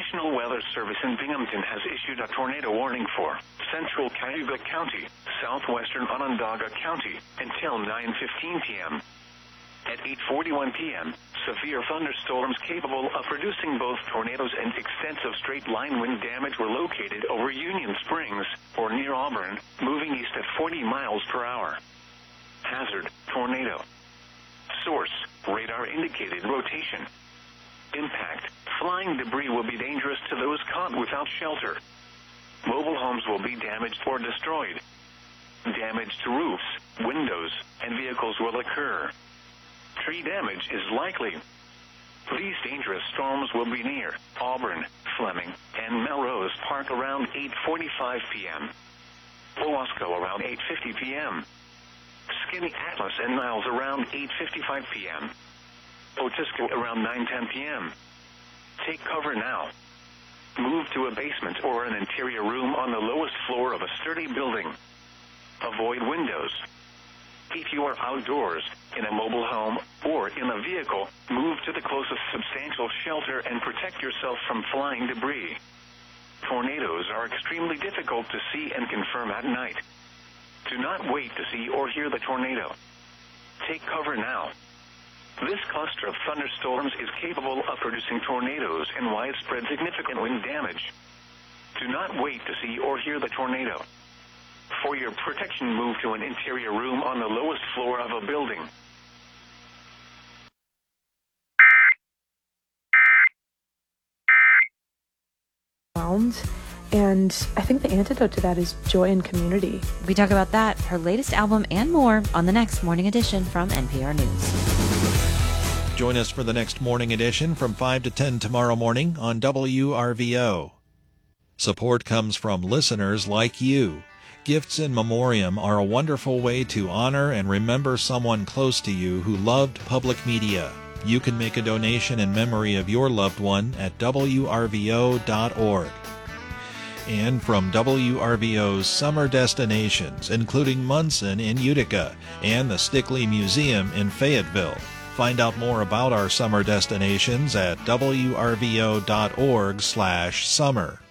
National Weather Service in Binghamton has issued a tornado warning for central Cayuga County, southwestern Onondaga County, until 9:15 p.m. At 8:41 p.m., severe thunderstorms capable of producing both tornadoes and extensive straight-line wind damage were located over Union Springs or near Auburn, moving east at 40 miles per hour. Hazard, tornado. Source, radar indicated rotation. Impact, flying debris will be dangerous to those caught without shelter. Mobile homes will be damaged or destroyed. Damage to roofs, windows, and vehicles will occur. Tree damage is likely. These dangerous storms will be near Auburn, Fleming, and Melrose Park around 8:45 p.m. Owasco around 8:50 p.m. Skinny Atlas and Niles around 8:55 p.m. Otisco around 9:10 p.m. Take cover now. Move to a basement or an interior room on the lowest floor of a sturdy building. Avoid windows. If you are outdoors, in a mobile home, or in a vehicle, move to the closest substantial shelter and protect yourself from flying debris. Tornadoes are extremely difficult to see and confirm at night. Do not wait to see or hear the tornado. Take cover now. This cluster of thunderstorms is capable of producing tornadoes and widespread significant wind damage. Do not wait to see or hear the tornado. For your protection, move to an interior room on the lowest floor of a building. And I think the antidote to that is joy and community. We talk about that, her latest album, and more on the next Morning Edition from NPR News. Join us for the next Morning Edition from 5 to 10 tomorrow morning on WRVO. Support comes from listeners like you. Gifts in Memoriam are a wonderful way to honor and remember someone close to you who loved public media. You can make a donation in memory of your loved one at WRVO.org. And from WRVO's summer destinations, including Munson in Utica and the Stickley Museum in Fayetteville. Find out more about our summer destinations at WRVO.org/summer.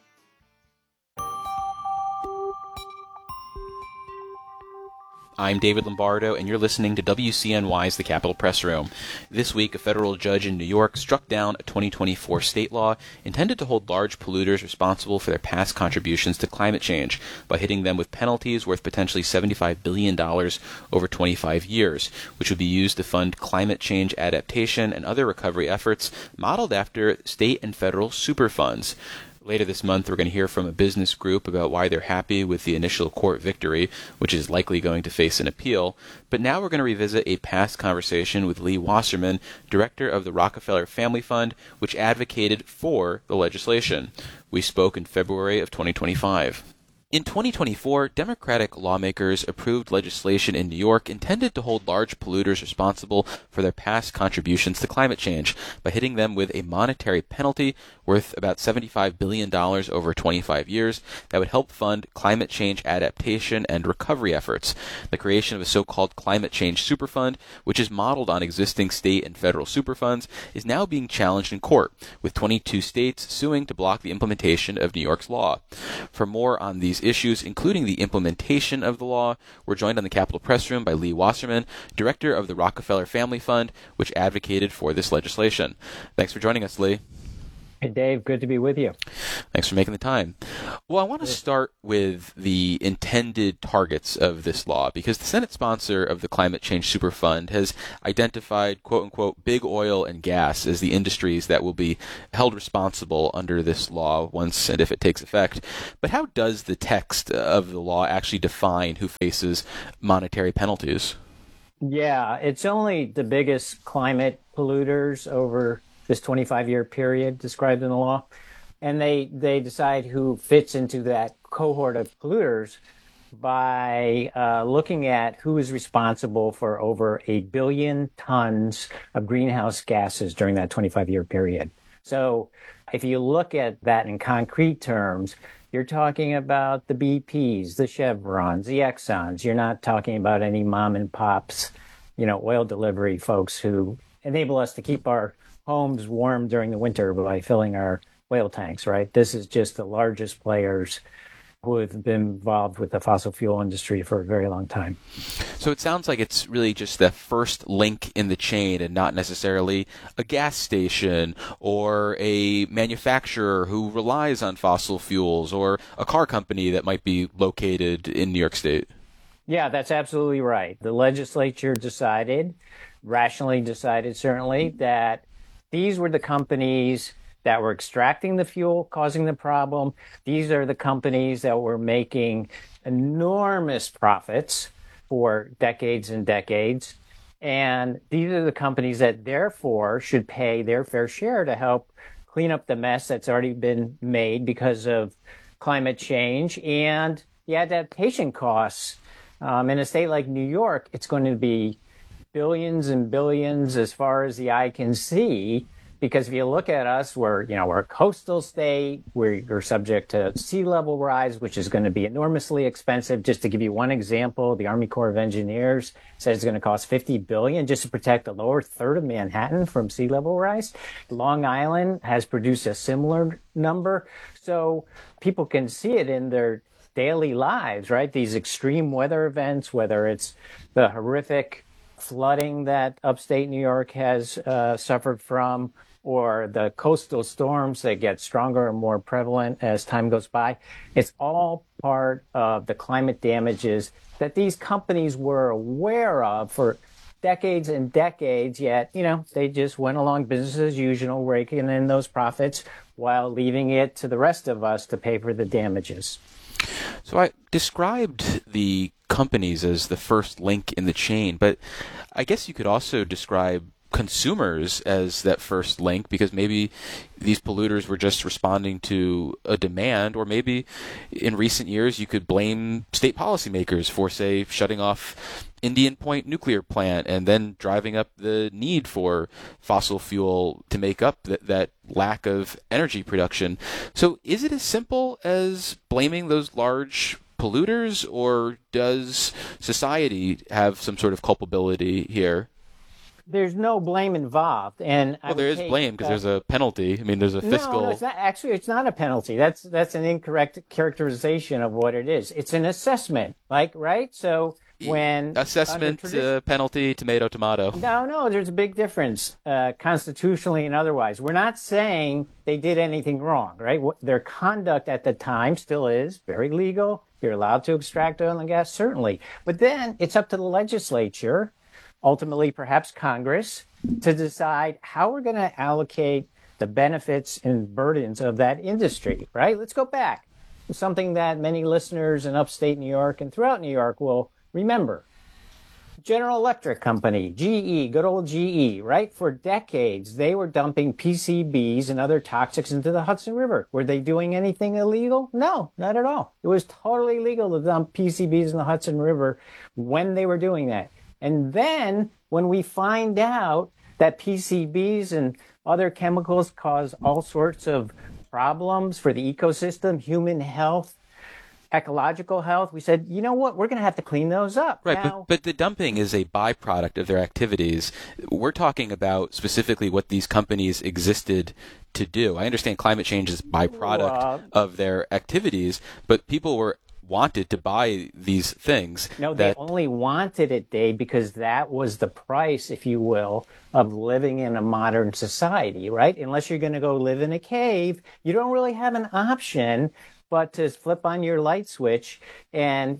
I'm David Lombardo, and you're listening to WCNY's The Capitol Press Room. This week, a federal judge in New York struck down a 2024 state law intended to hold large polluters responsible for their past contributions to climate change by hitting them with penalties worth potentially $75 billion over 25 years, which would be used to fund climate change adaptation and other recovery efforts modeled after state and federal superfunds. Later this month, we're going to hear from a business group about why they're happy with the initial court victory, which is likely going to face an appeal. But now we're going to revisit a past conversation with Lee Wasserman, director of the Rockefeller Family Fund, which advocated for the legislation. We spoke in February of 2025. In 2024, Democratic lawmakers approved legislation in New York intended to hold large polluters responsible for their past contributions to climate change by hitting them with a monetary penalty worth about $75 billion over 25 years that would help fund climate change adaptation and recovery efforts. The creation of a so-called climate change superfund, which is modeled on existing state and federal superfunds, is now being challenged in court, with 22 states suing to block the implementation of New York's law. For more on these issues, including the implementation of the law, we're joined on the Capitol Press Room by Lee Wasserman, director of the Rockefeller Family Fund, which advocated for this legislation. Thanks for joining us, Lee. Hey, Dave. Good to be with you. Thanks for making the time. Well, I want to start with the intended targets of this law, because the Senate sponsor of the Climate Change Superfund has identified, quote-unquote, big oil and gas as the industries that will be held responsible under this law once and if it takes effect. But how does the text of the law actually define who faces monetary penalties? Yeah, it's only the biggest climate polluters over this 25-year period described in the law. And they decide who fits into that cohort of polluters by looking at who is responsible for over 1 billion tons of greenhouse gases during that 25-year period. So if you look at that in concrete terms, you're talking about the BPs, the Chevrons, the Exxons. You're not talking about any mom and pops, oil delivery folks who enable us to keep our homes warm during the winter by filling our oil tanks, right? This is just the largest players who have been involved with the fossil fuel industry for a very long time. So it sounds like it's really just the first link in the chain and not necessarily a gas station or a manufacturer who relies on fossil fuels or a car company that might be located in New York State. Yeah, that's absolutely right. The legislature decided, rationally decided certainly, that these were the companies that were extracting the fuel, causing the problem. These are the companies that were making enormous profits for decades and decades. And these are the companies that therefore should pay their fair share to help clean up the mess that's already been made because of climate change and the adaptation costs. In a state like New York, it's going to be billions and billions as far as the eye can see. Because if you look at us, we're a coastal state. We're subject to sea level rise, which is going to be enormously expensive. Just to give you one example, the Army Corps of Engineers says it's going to cost $50 billion just to protect the lower third of Manhattan from sea level rise. Long Island has produced a similar number. So people can see it in their daily lives, right? These extreme weather events, whether it's the horrific flooding that upstate New York has suffered from, or the coastal storms that get stronger and more prevalent as time goes by. It's all part of the climate damages that these companies were aware of for decades and decades, yet, they just went along business as usual, raking in those profits while leaving it to the rest of us to pay for the damages. So I described the companies as the first link in the chain, but I guess you could also describe consumers as that first link, because maybe these polluters were just responding to a demand, or maybe in recent years you could blame state policymakers for, say, shutting off Indian Point nuclear plant and then driving up the need for fossil fuel to make up that lack of energy production. So is it as simple as blaming those large polluters, or does society have some sort of culpability here? There's no blame involved, and there is blame because there's a penalty. I mean, there's a fiscal. No, it's not. Actually, it's not a penalty. That's an incorrect characterization of what it is. It's an assessment, right? So when assessment, penalty, tomato. No, there's a big difference, constitutionally and otherwise. We're not saying they did anything wrong, right? Their conduct at the time still is very legal. You're allowed to extract oil and gas, certainly, but then it's up to the legislature, ultimately perhaps Congress, to decide how we're going to allocate the benefits and burdens of that industry, right? Let's go back. Something that many listeners in upstate New York and throughout New York will remember. General Electric Company, GE, good old GE, right? For decades, they were dumping PCBs and other toxics into the Hudson River. Were they doing anything illegal? No, not at all. It was totally legal to dump PCBs in the Hudson River when they were doing that. And then when we find out that PCBs and other chemicals cause all sorts of problems for the ecosystem, human health, ecological health, we said, you know what, we're going to have to clean those up. Right, now, but the dumping is a byproduct of their activities. We're talking about specifically what these companies existed to do. I understand climate change is a byproduct of their activities, but people wanted to buy these things. No, they only wanted it, Dave, because that was the price, if you will, of living in a modern society, right? Unless you're going to go live in a cave, you don't really have an option but to flip on your light switch and,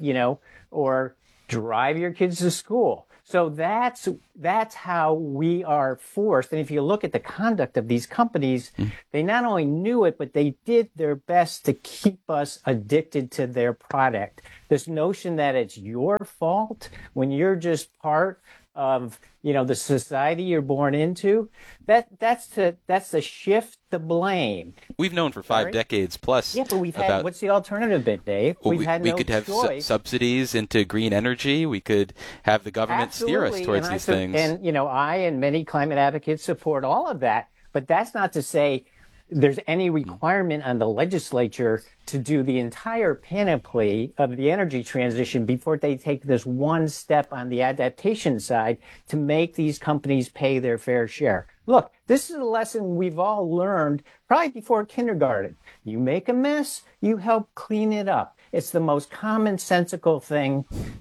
or drive your kids to school. So that's how we are forced. And if you look at the conduct of these companies, they not only knew it, but they did their best to keep us addicted to their product. This notion that it's your fault when you're just part of, the society you're born into, that's to shift the blame. We've known for 5 decades plus. Yeah, but what's the alternative bit, Dave? We could have subsidies into green energy. We could have the government steer us towards these things. And, I and many climate advocates support all of that. But that's not to say there's any requirement on the legislature to do the entire panoply of the energy transition before they take this one step on the adaptation side to make these companies pay their fair share. Look, this is a lesson we've all learned probably before kindergarten. You make a mess, you help clean it up. It's the most commonsensical thing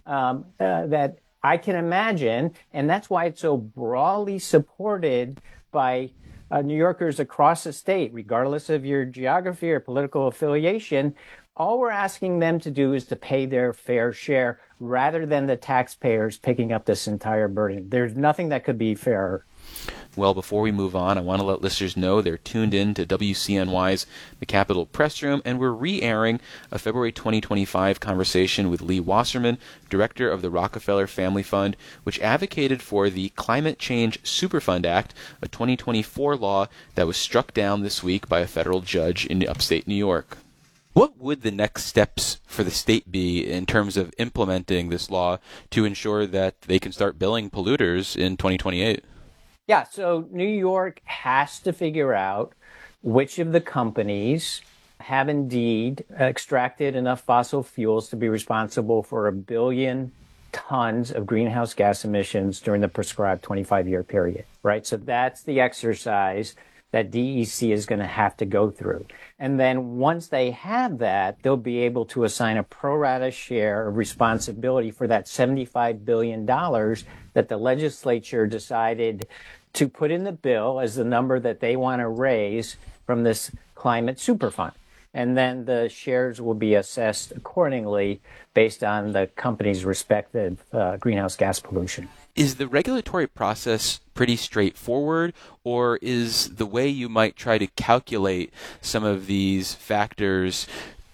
that I can imagine, and that's why it's so broadly supported by New Yorkers across the state, regardless of your geography or political affiliation. All we're asking them to do is to pay their fair share rather than the taxpayers picking up this entire burden. There's nothing that could be fairer. Well, before we move on, I want to let listeners know they're tuned in to WCNY's The Capitol Press Room, and we're re-airing a February 2025 conversation with Lee Wasserman, director of the Rockefeller Family Fund, which advocated for the Climate Change Superfund Act, a 2024 law that was struck down this week by a federal judge in upstate New York. What would the next steps for the state be in terms of implementing this law to ensure that they can start billing polluters in 2028? Yeah, so New York has to figure out which of the companies have indeed extracted enough fossil fuels to be responsible for 1 billion tons of greenhouse gas emissions during the prescribed 25-year period, right? So that's the exercise that DEC is going to have to go through. And then once they have that, they'll be able to assign a pro rata share of responsibility for that $75 billion that the legislature decided to put in the bill as the number that they want to raise from this climate superfund. And then the shares will be assessed accordingly based on the company's respective greenhouse gas pollution. Is the regulatory process pretty straightforward, or is the way you might try to calculate some of these factors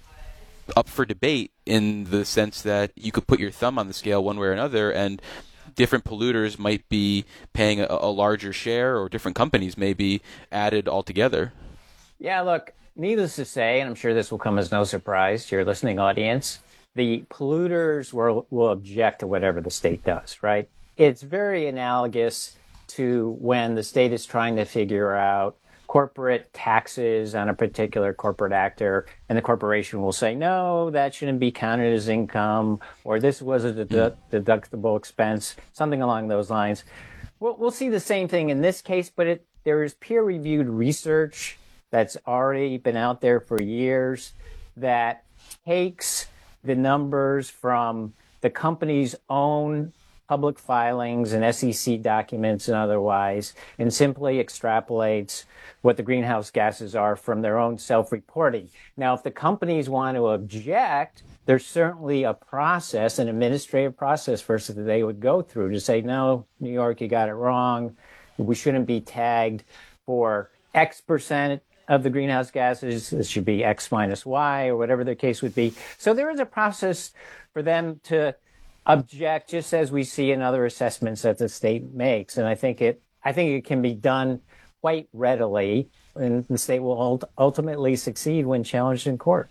up for debate in the sense that you could put your thumb on the scale one way or another, and different polluters might be paying a larger share, or different companies may be added altogether? Yeah, look, needless to say, and I'm sure this will come as no surprise to your listening audience, the polluters will object to whatever the state does, right? It's very analogous to when the state is trying to figure out corporate taxes on a particular corporate actor, and the corporation will say, no, that shouldn't be counted as income, or this was a deductible expense, something along those lines. We'll see the same thing in this case, but there is peer-reviewed research that's already been out there for years that takes the numbers from the company's own public filings and SEC documents and otherwise, and simply extrapolates what the greenhouse gases are from their own self-reporting. Now, if the companies want to object, there's certainly a process, an administrative process first that they would go through to say, no, New York, you got it wrong. We shouldn't be tagged for X percent of the greenhouse gases. This should be X minus Y, or whatever the case would be. So there is a process for them to object, just as we see in other assessments that the state makes. And I think it can be done quite readily, and the state will ultimately succeed when challenged in court.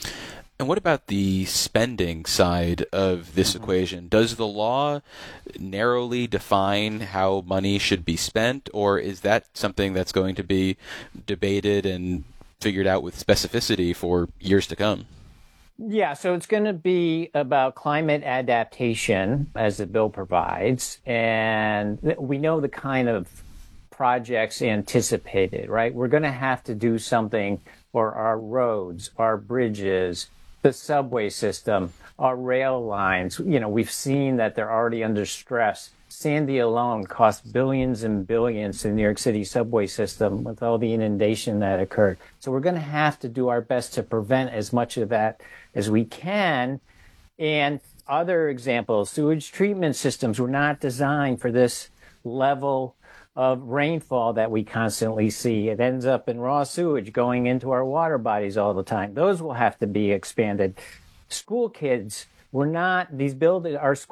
And what about the spending side of this equation? Does the law narrowly define how money should be spent, or is that something that's going to be debated and figured out with specificity for years to come? Yeah, so it's going to be about climate adaptation, as the bill provides, and we know the kind of projects anticipated, right? We're going to have to do something for our roads, our bridges, the subway system, our rail lines. You know, we've seen that they're already under stress. Sandy alone cost billions and billions to the New York City subway system with all the inundation that occurred. So we're going to have to do our best to prevent as much of that as we can. And other examples, sewage treatment systems were not designed for this level of rainfall that we constantly see. It ends up in raw sewage going into our water bodies all the time. Those will have to be expanded. School kids, our school